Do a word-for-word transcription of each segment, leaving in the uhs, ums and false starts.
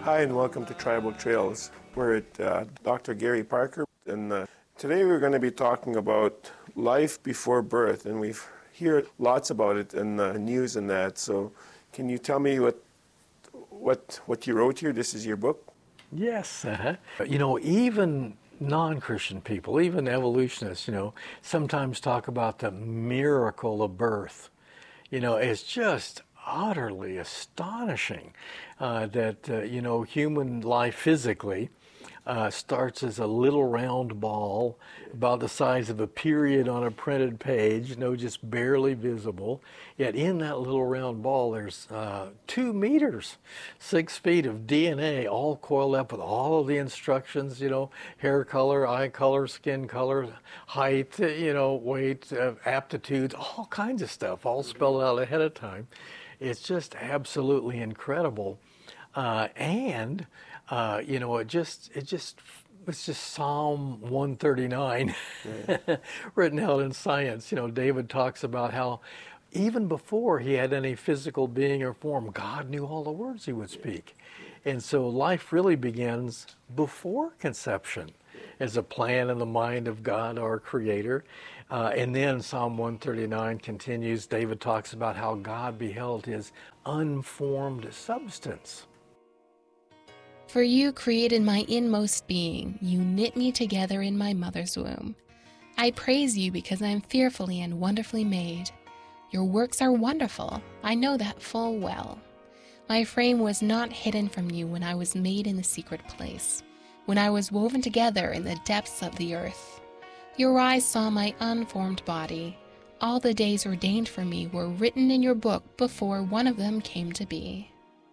Hi, and welcome to Tribal Trails. We're at uh, Doctor Gary Parker, and uh, today we're going to be talking about life before birth, and we've heard lots about it in the news and that. So, can you tell me what what what you wrote here? This is your book. Yes, uh-huh. You know, even non-Christian people, even evolutionists, you know, sometimes talk about the miracle of birth. You know, it's just utterly astonishing uh, that, uh, you know, human life physically uh, starts as a little round ball about the size of a period on a printed page, you know, just barely visible. Yet in that little round ball, there's uh, two meters, six feet of D N A all coiled up with all of the instructions, you know, hair color, eye color, skin color, height, you know, weight, uh, aptitudes, all kinds of stuff, all spelled out ahead of time. It's just absolutely incredible. Uh, and, uh, you know, it just, it just, it's just Psalm one thirty-nine yeah. written out in science. You know, David talks about how even before he had any physical being or form, God knew all the words he would speak. And so life really begins before conception as a plan in the mind of God, our Creator. Uh, and then Psalm one thirty-nine continues. David talks about how God beheld his unformed substance. For you created my inmost being. You knit me together in my mother's womb. I praise you because I am fearfully and wonderfully made. Your works are wonderful. I know that full well. My frame was not hidden from you when I was made in the secret place, when I was woven together in the depths of the earth. Your eyes saw my unformed body. All the days ordained for me were written in your book before one of them came to be.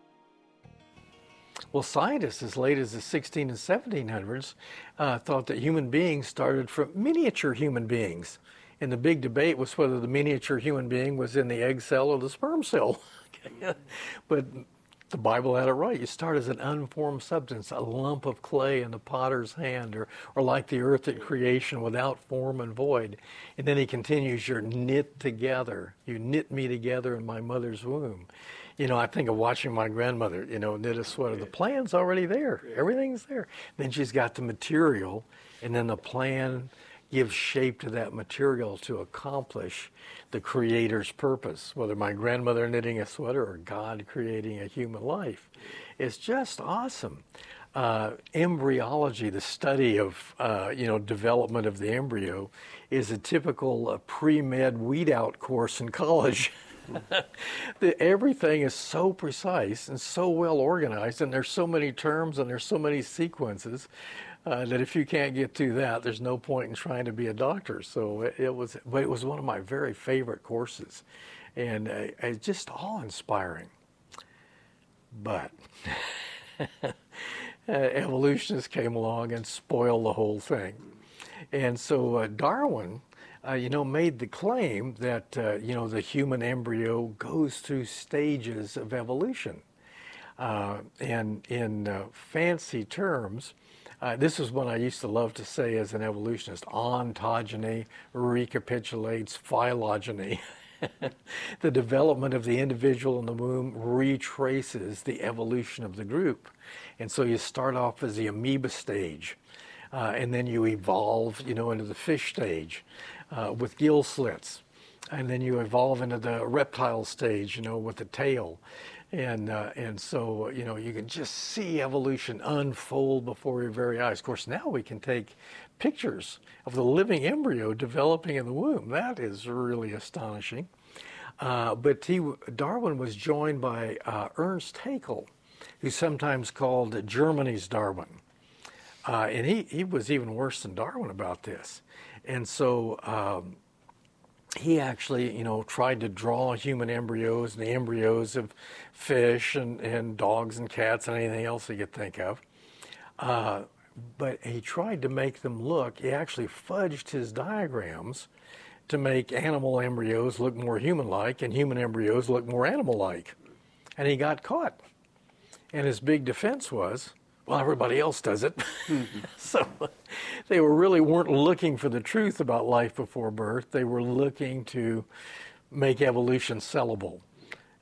Well, scientists as late as the sixteen and seventeen hundreds uh, thought that human beings started from miniature human beings. And the big debate was whether the miniature human being was in the egg cell or the sperm cell. But the Bible had it right. You start as an unformed substance, a lump of clay in the potter's hand, or, or like the earth at creation without form and void. And then he continues, you're knit together. You knit me together in my mother's womb. You know, I think of watching my grandmother, you know, knit a sweater. The plan's already there. Everything's there. Then she's got the material, and then the plan gives shape to that material to accomplish the Creator's purpose, whether my grandmother knitting a sweater or God creating a human life. It's just awesome. Uh, embryology, the study of, uh, you know, development of the embryo, is a typical uh, pre-med weed-out course in college. the, everything is so precise and so well organized, and there's so many terms and there's so many sequences uh, that if you can't get to that, there's no point in trying to be a doctor. So it, it was, but it was one of my very favorite courses, and uh, it's just awe-inspiring. But uh, evolutionists came along and spoiled the whole thing, and so uh, Darwin. Uh, you know, made the claim that, uh, you know, the human embryo goes through stages of evolution. Uh, and in uh, fancy terms, uh, this is what I used to love to say as an evolutionist: ontogeny recapitulates phylogeny. The development of the individual in the womb retraces the evolution of the group. And so you start off as the amoeba stage, uh, and then you evolve, you know, into the fish stage. Uh, with gill slits, and then you evolve into the reptile stage, you know, with the tail, and uh, and so you know you can just see evolution unfold before your very eyes. Of course, now we can take pictures of the living embryo developing in the womb. That is really astonishing. Uh, but he, Darwin was joined by uh, Ernst Haeckel, who's sometimes called Germany's Darwin, uh, and he he was even worse than Darwin about this. And so um, he actually, you know, tried to draw human embryos and the embryos of fish and, and dogs and cats and anything else you could think of. Uh, but he tried to make them look, he actually fudged his diagrams to make animal embryos look more human-like and human embryos look more animal-like. And he got caught. And his big defense was, well, everybody else does it. Mm-hmm. So they were really weren't looking for the truth about life before birth. They were looking to make evolution sellable.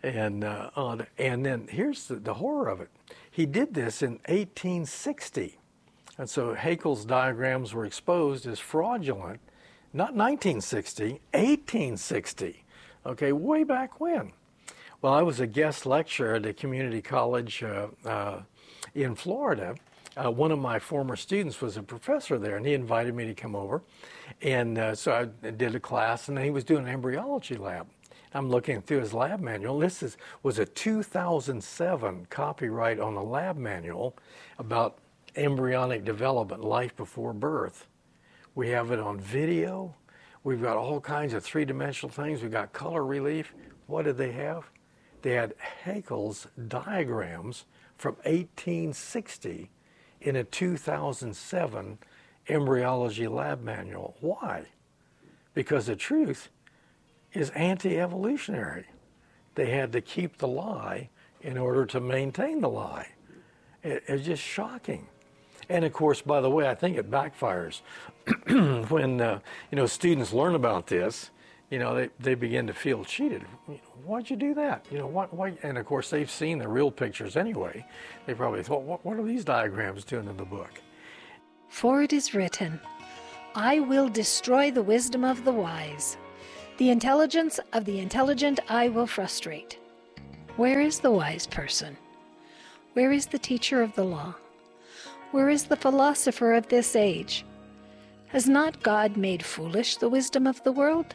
And uh, on, and then here's the, the horror of it. He did this in eighteen sixty. And so Haeckel's diagrams were exposed as fraudulent, not nineteen sixty, eighteen sixty. Okay, way back when. Well, I was a guest lecturer at a community college uh, uh, in Florida. Uh, one of my former students was a professor there, and he invited me to come over. And uh, so I did a class, and he was doing an embryology lab. I'm looking through his lab manual. This is, was a two thousand seven copyright on the lab manual about embryonic development, life before birth. We have it on video. We've got all kinds of three-dimensional things. We've got color relief. What did they have? They had Haeckel's diagrams from eighteen sixty in a two thousand seven embryology lab manual. Why? Because the truth is anti-evolutionary. They had to keep the lie in order to maintain the lie. It, it's just shocking. And of course, by the way, I think it backfires. When uh, you know, students learn about this, you know, they, they begin to feel cheated. Why'd you do that? You know, what, why? And of course, they've seen the real pictures anyway. They probably thought, what, what are these diagrams doing in the book? For it is written, I will destroy the wisdom of the wise. The intelligence of the intelligent I will frustrate. Where is the wise person? Where is the teacher of the law? Where is the philosopher of this age? Has not God made foolish the wisdom of the world?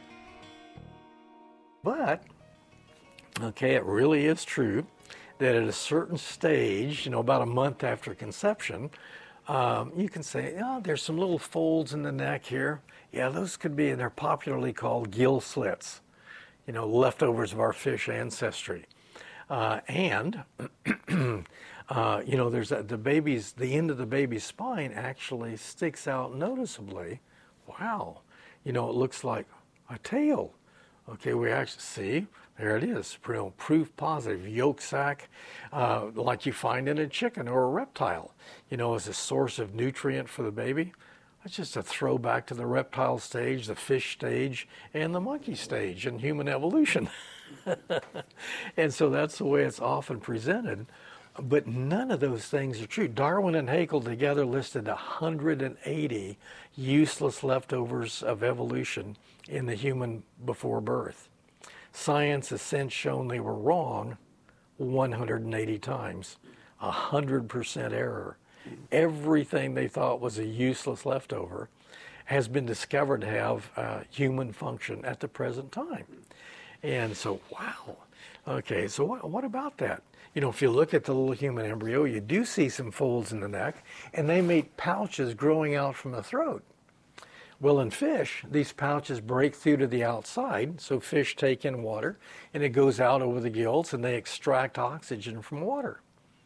But, okay, it really is true that at a certain stage, you know, about a month after conception, um, you can say, oh, there's some little folds in the neck here. Yeah, those could be, and they're popularly called gill slits, you know, leftovers of our fish ancestry. Uh, and, uh, you know, there's a, the baby's, the end of the baby's spine actually sticks out noticeably. Wow, you know, it looks like a tail. Okay, we actually see, there it is, proof positive, yolk sac, uh, like you find in a chicken or a reptile, you know, as a source of nutrient for the baby. That's just a throwback to the reptile stage, the fish stage, and the monkey stage in human evolution. And so that's the way it's often presented. But none of those things are true. Darwin and Haeckel together listed one hundred eighty useless leftovers of evolution in the human before birth. Science has since shown they were wrong one hundred eighty times, one hundred percent error. Everything they thought was a useless leftover has been discovered to have uh, human function at the present time. And so, wow. Okay, so what, what about that? You know, if you look at the little human embryo, you do see some folds in the neck, and they make pouches growing out from the throat. Well, in fish, these pouches break through to the outside, so fish take in water, and it goes out over the gills, and they extract oxygen from water.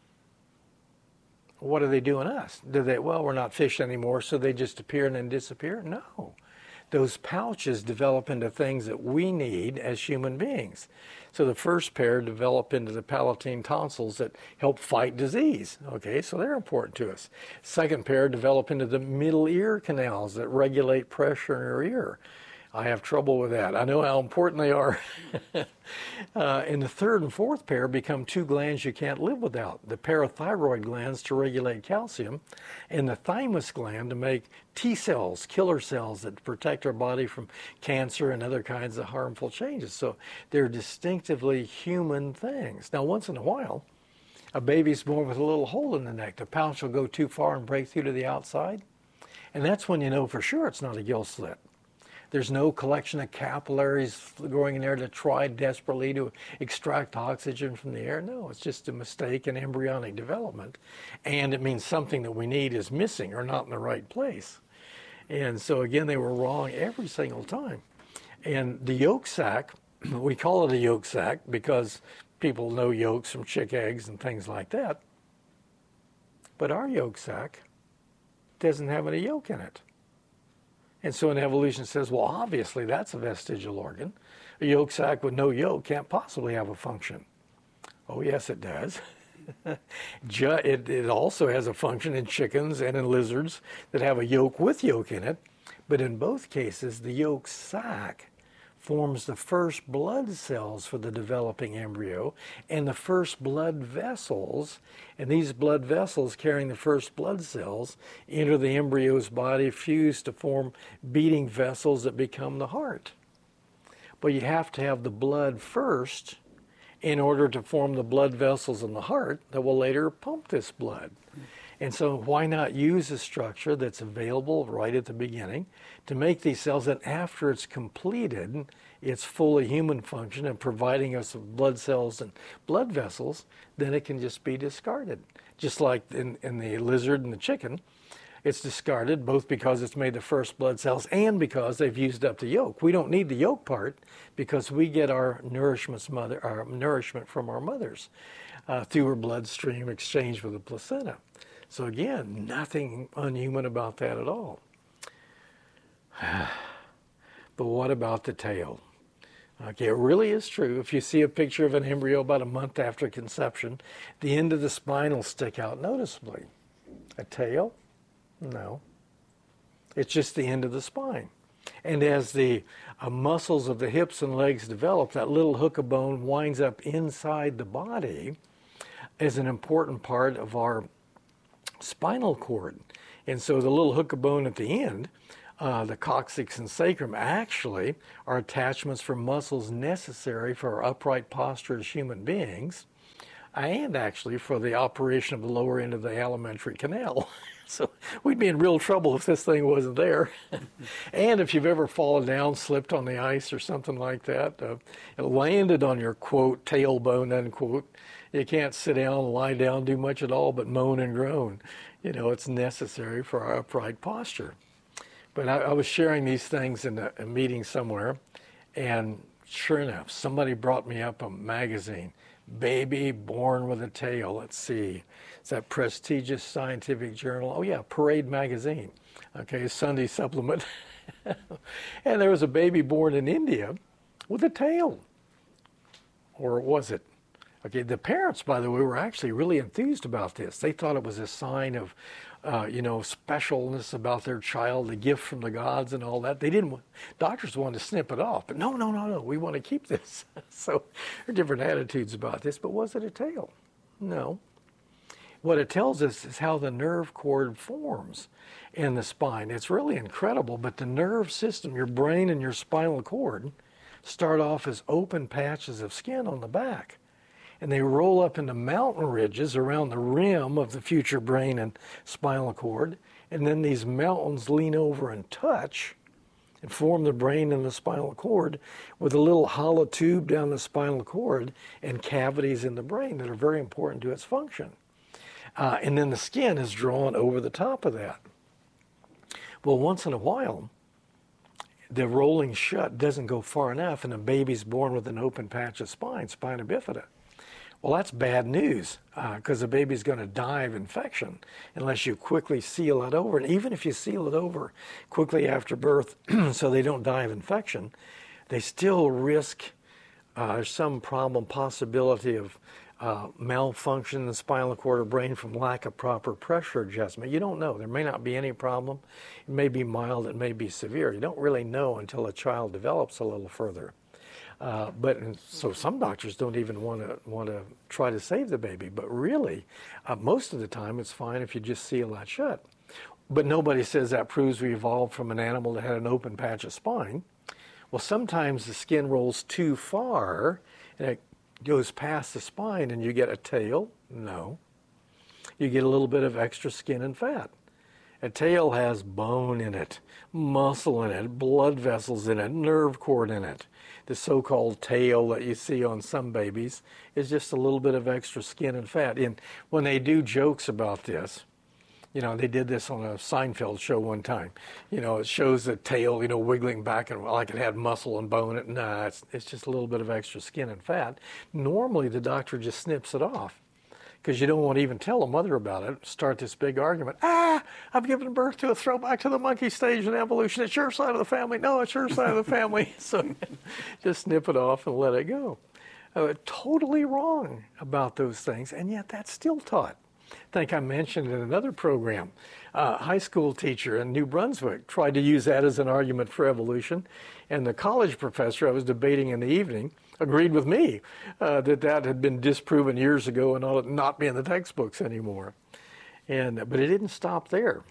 What do they do in us? Do they, well, we're not fish anymore, so they just appear and then disappear? No. Those pouches develop into things that we need as human beings. So the first pair develop into the palatine tonsils that help fight disease. Okay, so they're important to us. Second pair develop into the middle ear canals that regulate pressure in our ear. I have trouble with that. I know how important they are. uh, and the third and fourth pair become two glands you can't live without. The parathyroid glands to regulate calcium, and the thymus gland to make T cells, killer cells that protect our body from cancer and other kinds of harmful changes. So they're distinctively human things. Now, once in a while, a baby's born with a little hole in the neck. The pouch will go too far and break through to the outside. And that's when you know for sure it's not a gill slit. There's no collection of capillaries going in there to try desperately to extract oxygen from the air. No, it's just a mistake in embryonic development. And it means something that we need is missing or not in the right place. And so again, they were wrong every single time. And the yolk sac, we call it a yolk sac because people know yolks from chick eggs and things like that. But our yolk sac doesn't have any yolk in it. And so an evolution says, well, obviously that's a vestigial organ. A yolk sac with no yolk can't possibly have a function. Oh, yes, it does. it, it also has a function in chickens and in lizards that have a yolk with yolk in it. But in both cases, the yolk sac forms the first blood cells for the developing embryo and the first blood vessels. And these blood vessels carrying the first blood cells enter the embryo's body, fuse to form beating vessels that become the heart. But you have to have the blood first in order to form the blood vessels in the heart that will later pump this blood. And so why not use a structure that's available right at the beginning to make these cells that after it's completed, it's fully human function and providing us with blood cells and blood vessels, then it can just be discarded. Just like in, in the lizard and the chicken, it's discarded both because it's made the first blood cells and because they've used up the yolk. We don't need the yolk part because we get our nourishment, mother, our nourishment from our mothers uh, through our bloodstream exchange with the placenta. So again, nothing unhuman about that at all. But what about the tail? Okay, it really is true. If you see a picture of an embryo about a month after conception, the end of the spine will stick out noticeably. A tail? No. It's just the end of the spine. And as the uh, muscles of the hips and legs develop, that little hook of bone winds up inside the body as an important part of our spinal cord. And so the little hook of bone at the end, uh, the coccyx and sacrum, actually are attachments for muscles necessary for our upright posture as human beings, and actually for the operation of the lower end of the alimentary canal. So we'd be in real trouble if this thing wasn't there. And if you've ever fallen down, slipped on the ice or something like that, uh, it landed on your, quote, tailbone, unquote, you can't sit down, lie down, do much at all but moan and groan. You know, it's necessary for our upright posture. But I, I was sharing these things in a, a meeting somewhere, and sure enough, somebody brought me up a magazine, Baby Born with a Tail. Let's see. It's that prestigious scientific journal. Oh, yeah, Parade Magazine. Okay, Sunday supplement. And there was a baby born in India with a tail. Or was it? Okay, the parents, by the way, were actually really enthused about this. They thought it was a sign of, uh, you know, specialness about their child, a gift from the gods and all that. They didn't want, doctors wanted to snip it off, but no, no, no, no, we want to keep this. So there are different attitudes about this, but was it a tail? No. What it tells us is how the nerve cord forms in the spine. It's really incredible, but the nerve system, your brain and your spinal cord, start off as open patches of skin on the back. And they roll up into mountain ridges around the rim of the future brain and spinal cord. And then these mountains lean over and touch and form the brain and the spinal cord with a little hollow tube down the spinal cord and cavities in the brain that are very important to its function. Uh, and then the skin is drawn over the top of that. Well, once in a while, the rolling shut doesn't go far enough and a baby's born with an open patch of spine, spina bifida. Well, that's bad news because uh, the baby's going to die of infection unless you quickly seal it over. And even if you seal it over quickly after birth so they don't die of infection, they still risk uh, some problem, possibility of uh, malfunction in the spinal cord or brain from lack of proper pressure adjustment. You don't know. There may not be any problem. It may be mild. It may be severe. You don't really know until a child develops a little further. Uh, but and so some doctors don't even want to want to try to save the baby. But really, uh, most of the time, it's fine if you just seal that shut. But nobody says that proves we evolved from an animal that had an open patch of spine. Well, sometimes the skin rolls too far, and it goes past the spine, and you get a tail. No. You get a little bit of extra skin and fat. A tail has bone in it, muscle in it, blood vessels in it, nerve cord in it. The so-called tail that you see on some babies is just a little bit of extra skin and fat. And when they do jokes about this, you know, they did this on a Seinfeld show one time. You know, it shows the tail, you know, wiggling back and like it had muscle and bone. It, nah, it's, it's just a little bit of extra skin and fat. Normally, the doctor just snips it off because you don't want to even tell a mother about it. Start this big argument. Ah, I've given birth to a throwback to the monkey stage in evolution. It's your side of the family. No, it's your side of the family. So just snip it off and let it go. Uh, totally wrong about those things, and yet that's still taught. I think I mentioned in another program, a high school teacher in New Brunswick tried to use that as an argument for evolution, and the college professor I was debating in the evening agreed with me uh, that that had been disproven years ago and ought to not be in the textbooks anymore. And but it didn't stop there.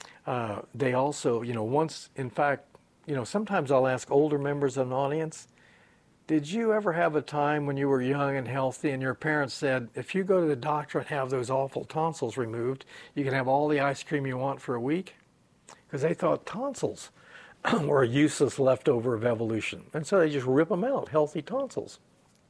Uh, they also, you know, once, in fact, you know, sometimes I'll ask older members of an audience, did you ever have a time when you were young and healthy and your parents said, if you go to the doctor and have those awful tonsils removed, you can have all the ice cream you want for a week? Because they thought tonsils were a useless leftover of evolution. And so they just rip them out, healthy tonsils.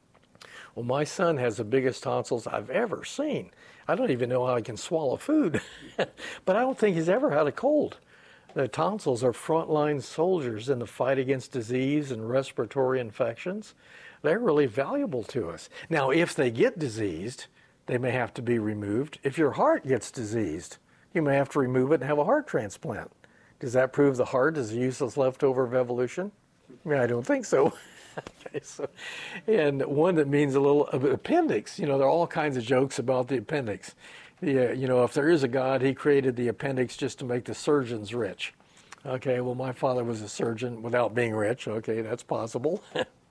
Well, my son has the biggest tonsils I've ever seen. I don't even know how he can swallow food, but I don't think he's ever had a cold. The tonsils are frontline soldiers in the fight against disease and respiratory infections. They're really valuable to us. Now, if they get diseased, they may have to be removed. If your heart gets diseased, you may have to remove it and have a heart transplant. Does that prove the heart is a useless leftover of evolution? I mean, I don't think so. Okay, so, and one that means a little uh, appendix. You know, there are all kinds of jokes about the appendix. The, uh, you know, if there is a God, he created the appendix just to make the surgeons rich. Okay, well, my father was a surgeon without being rich. Okay, that's possible.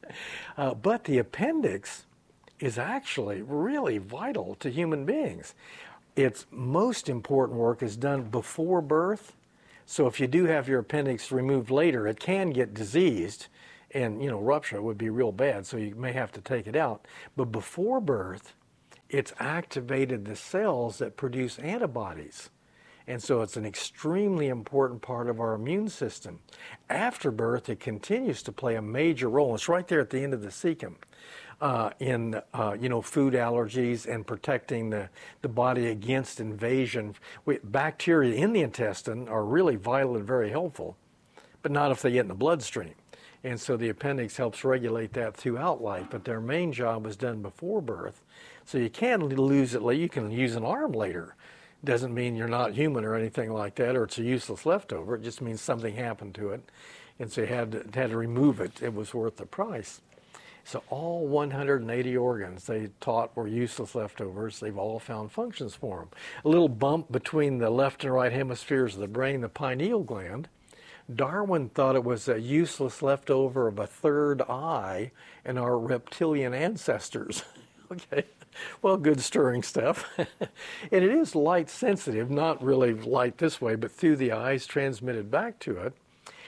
uh, but the appendix is actually really vital to human beings. Its most important work is done before birth. So if you do have your appendix removed later, it can get diseased. And, you know, rupture would be real bad, so you may have to take it out. But before birth, it's activated the cells that produce antibodies. And so it's an extremely important part of our immune system. After birth, it continues to play a major role. It's right there at the end of the cecum uh, in, uh, you know, food allergies and protecting the, the body against invasion. We, bacteria in the intestine are really vital and very helpful, but not if they get in the bloodstream. And so the appendix helps regulate that throughout life, but their main job is done before birth. So you can lose it later. You can use an arm later. Doesn't mean you're not human or anything like that, or it's a useless leftover. It just means something happened to it. And so you had to, had to remove it. It was worth the price. So all one hundred eighty organs they taught were useless leftovers. They've all found functions for them. A little bump between the left and right hemispheres of the brain, the pineal gland. Darwin thought it was a useless leftover of a third eye in our reptilian ancestors. Okay, well, good stirring stuff. And it is light sensitive, not really light this way, but through the eyes transmitted back to it.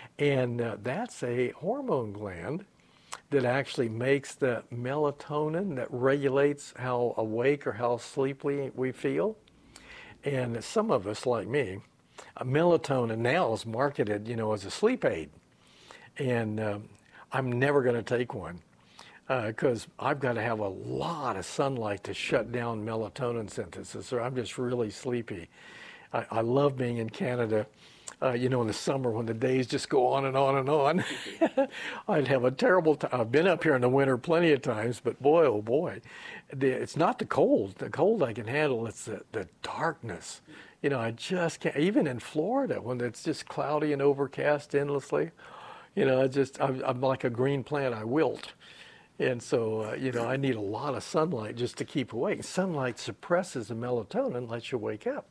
And uh, that's a hormone gland that actually makes the melatonin that regulates how awake or how sleepy we feel. And some of us, like me, Uh, melatonin now is marketed, you know, as a sleep aid, and um, I'm never going to take one because uh, I've got to have a lot of sunlight to shut down melatonin synthesis, or I'm just really sleepy. I, I love being in Canada, uh, you know, in the summer when the days just go on and on and on. I'd have a terrible time. I've been up here in the winter plenty of times, but boy, oh boy, the, it's not the cold. The cold I can handle, it's the, the darkness. You know, I just can't, even in Florida, when it's just cloudy and overcast endlessly, you know, I just, I'm, I'm like a green plant, I wilt. And so, uh, you know, I need a lot of sunlight just to keep awake. Sunlight suppresses the melatonin, lets you wake up.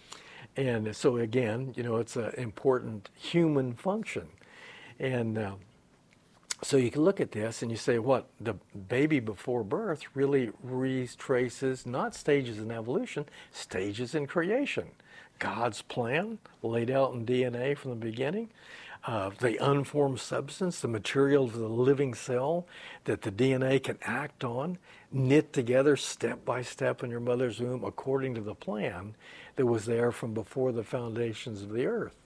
And so, again, you know, it's an important human function. And uh, so you can look at this and you say, what, the baby before birth really retraces not stages in evolution, stages in creation. God's plan laid out in D N A from the beginning, uh, the unformed substance, the material of the living cell that the D N A can act on, knit together step by step in your mother's womb according to the plan that was there from before the foundations of the earth.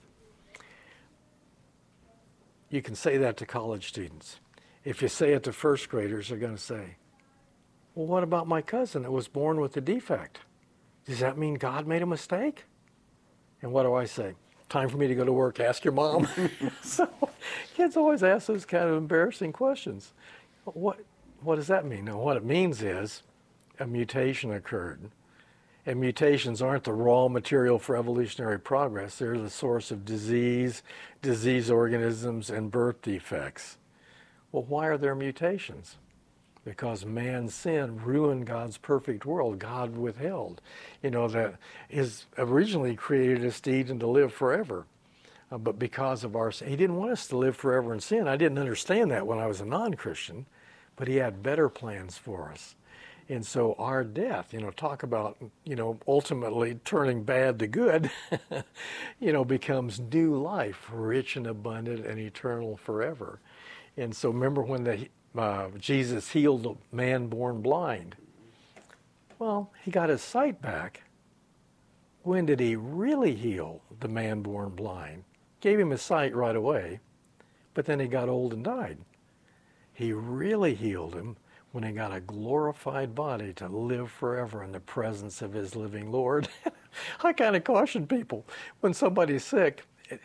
You can say that to college students. If you say it to first graders, they're going to say, well, what about my cousin that was born with a defect? Does that mean God made a mistake? And what do I say? Time for me to go to work, ask your mom. So kids always ask those kind of embarrassing questions. What, what does that mean? Now, what it means is a mutation occurred. And mutations aren't the raw material for evolutionary progress. They're the source of disease, disease organisms, and birth defects. Well, why are there mutations? because man's sin ruined God's perfect world. God withheld. You know, that is originally created us to eat and to live forever. Uh, but because of our sin, he didn't want us to live forever in sin. I didn't understand that when I was a non-Christian, but he had better plans for us. And so our death, you know, talk about, you know, ultimately turning bad to good, you know, becomes new life, rich and abundant and eternal forever. And so remember when the, uh, Jesus healed the man born blind. Well, he got his sight back. When did he really heal the man born blind? Gave him his sight right away, but then he got old and died. He really healed him when he got a glorified body to live forever in the presence of his living Lord. I kind of caution people, when somebody's sick,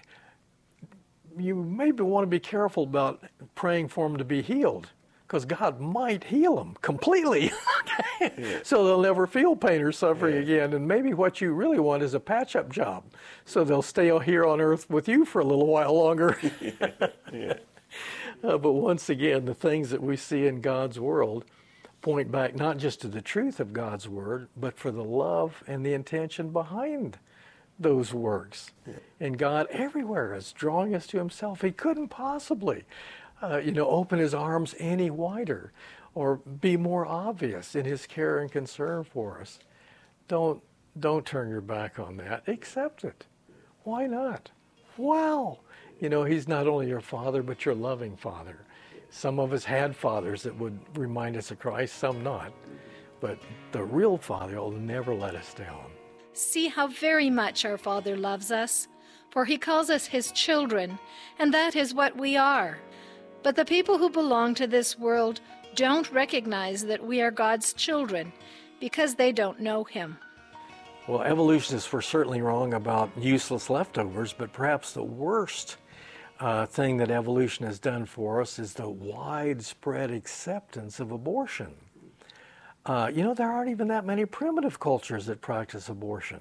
you maybe want to be careful about praying for them to be healed, because God might heal them completely. Yeah. So they'll never feel pain or suffering yeah. again. And maybe what you really want is a patch-up job, so they'll stay here on earth with you for a little while longer. yeah. Yeah. Uh, but once again, the things that we see in God's world point back not just to the truth of God's word, but for the love and the intention behind those works. Yeah. And God everywhere is drawing us to himself. He couldn't possibly, uh, you know, open his arms any wider or be more obvious in his care and concern for us. Don't, don't turn your back on that. Accept it. Why not? Wow. You know, he's not only your father, but your loving father. Some of us had fathers that would remind us of Christ, some not. But the real Father will never let us down. See how very much our Father loves us, for he calls us his children, and that is what we are. But the people who belong to this world don't recognize that we are God's children because they don't know him. Well, evolutionists were certainly wrong about useless leftovers, but perhaps the worst uh, thing that evolution has done for us is the widespread acceptance of abortion. Uh, you know, there aren't even that many primitive cultures that practice abortion.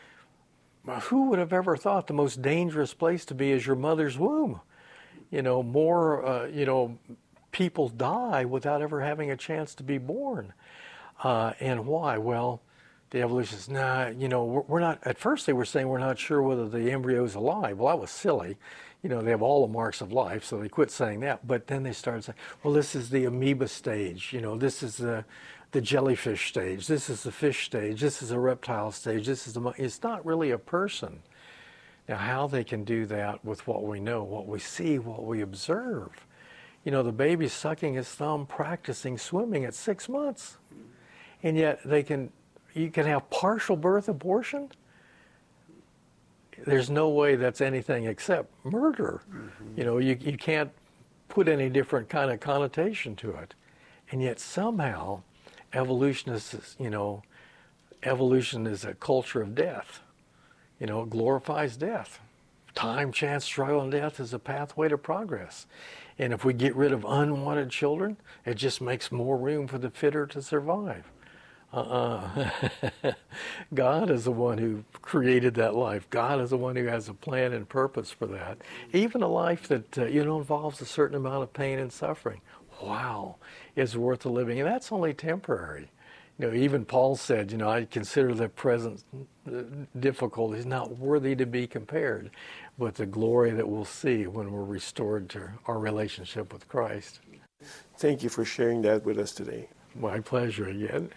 Who would have ever thought the most dangerous place to be is your mother's womb? You know, more, uh, you know, people die without ever having a chance to be born. Uh, and why? Well, the evolutionists, nah, you know, we're, we're not, at first they were saying we're not sure whether the embryo is alive. Well, that was silly. You know, they have all the marks of life, so they quit saying that. But then they started saying, well, this is the amoeba stage. You know, this is the, the jellyfish stage. This is the fish stage. This is a reptile stage. This is the, it's not really a person. Now, how they can do that with what we know, what we see, what we observe. You know, the baby's sucking his thumb, practicing swimming at six months. And yet they can, you can have partial birth abortion. There's no way that's anything except murder. Mm-hmm. You know, you, you can't put any different kind of connotation to it. And yet somehow evolutionists, you know, evolution is a culture of death. You know, it glorifies death. Time, chance, struggle, and death is a pathway to progress. And if we get rid of unwanted children, it just makes more room for the fitter to survive. Uh-uh. God is the one who created that life. God is the one who has a plan and purpose for that. Even a life that, uh, you know, involves a certain amount of pain and suffering. Wow, is worth the living. And that's only temporary. You know, even Paul said, you know, I consider the present difficulties not worthy to be compared with the glory that we'll see when we're restored to our relationship with Christ. Thank you for sharing that with us today. My pleasure again.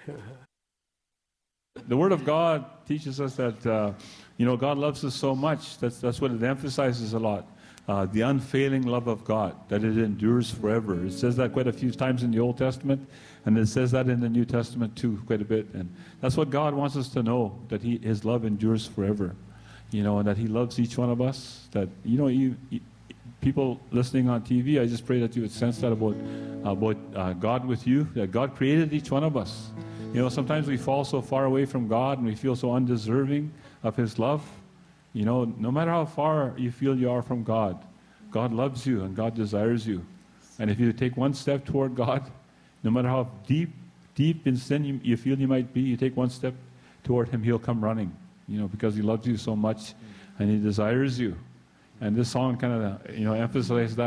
The Word of God teaches us that, uh, you know, God loves us so much. That's, that's what it emphasizes a lot. Uh, the unfailing love of God, that it endures forever. It says that quite a few times in the Old Testament, and it says that in the New Testament too, quite a bit. And that's what God wants us to know, that he, His love endures forever. You know, and that He loves each one of us. That, you know, you, you people listening on T V, I just pray that you would sense that about, about uh, God with you, that God created each one of us. You know, sometimes we fall so far away from God and we feel so undeserving of His love. You know, no matter how far you feel you are from God, God loves you and God desires you. And if you take one step toward God, no matter how deep, deep in sin you, you feel you might be, you take one step toward Him, He'll come running, you know, because He loves you so much and He desires you. And this song kind of, you know, emphasizes that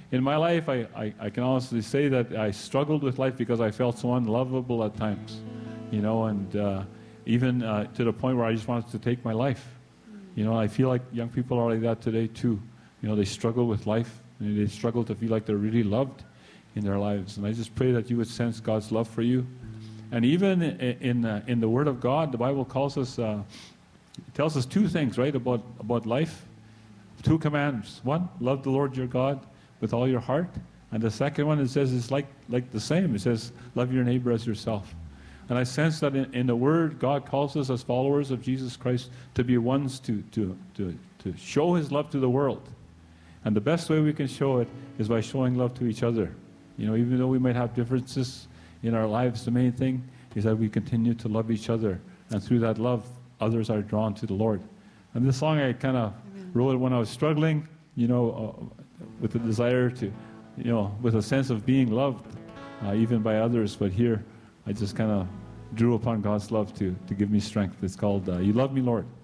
in my life, I, I, I can honestly say that I struggled with life because I felt so unlovable at times, you know, and uh, even uh, to the point where I just wanted to take my life. You know, I feel like young people are like that today too. You know, they struggle with life, and they struggle to feel like they're really loved in their lives. And I just pray that you would sense God's love for you. And even in in, uh, in the Word of God, the Bible calls us, uh, tells us two things, right, about about life. Two commands. One, love the Lord your God with all your heart. And the second one, it says, it's like like the same. It says, love your neighbor as yourself. And I sense that in, in the Word, God calls us as followers of Jesus Christ to be ones to, to, to, to show His love to the world. And the best way we can show it is by showing love to each other. You know, even though we might have differences in our lives, the main thing is that we continue to love each other. And through that love, others are drawn to the Lord. And this song, I kind of wrote it when I was struggling, you know, uh, with the desire to, you know, with a sense of being loved, uh, even by others. But here, I just kind of drew upon God's love to, to give me strength. It's called uh, You Love Me, Lord.